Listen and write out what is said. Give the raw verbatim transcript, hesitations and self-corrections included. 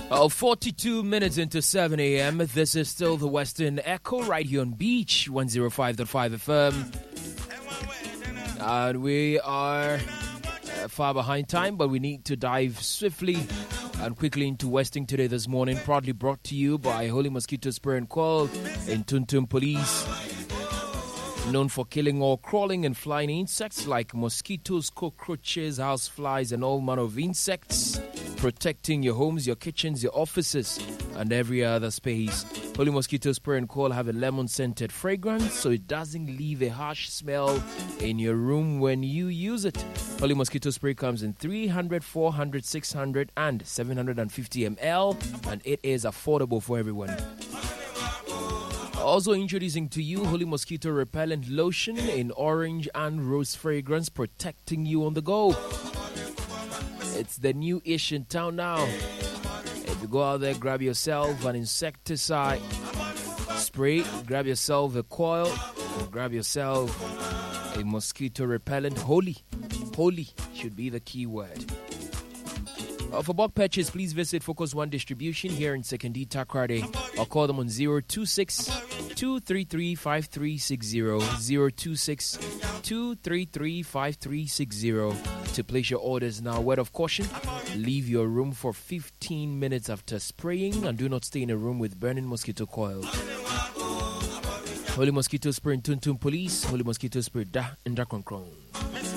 Oh, forty-two minutes into seven a.m. This is still the Western Echo right here on Beach one oh five point five F M. And we are uh, far behind time, but we need to dive swiftly and quickly into Westing today this morning. Proudly brought to you by Holy Mosquito Spray and Coil in Tuntum Police. Known for killing or crawling and flying insects like mosquitoes, cockroaches, houseflies, and all manner of insects. Protecting your homes, your kitchens, your offices, and every other space. Holy Mosquito Spray and Coil have a lemon-scented fragrance, so it doesn't leave a harsh smell in your room when you use it. Holy Mosquito Spray comes in three hundred, four hundred, six hundred, and seven hundred fifty milliliters, and it is affordable for everyone. Also introducing to you Holy Mosquito Repellent Lotion in orange and rose fragrance, protecting you on the go. It's the new ish in town now. If you go out there, grab yourself an insecticide spray, grab yourself a coil, and grab yourself a mosquito repellent. Holy, holy should be the key word. Uh, for bulk purchase, please visit Focus One Distribution here in Sekondi Takrade, or call them on zero two six, two three three, five three six zero, zero two six, two three three, five three six zero to place your orders now. Word of caution, leave your room for fifteen minutes after spraying and do not stay in a room with burning mosquito coils. Holy Mosquito Spray in Tuntum Police, Holy Mosquito Spray da in Dakron Crown.